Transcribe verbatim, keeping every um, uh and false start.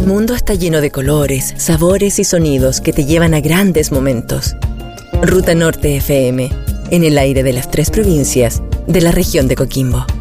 El mundo está lleno de colores, sabores y sonidos que te llevan a grandes momentos. Ruta Norte F M, en el aire de las tres provincias de la región de Coquimbo.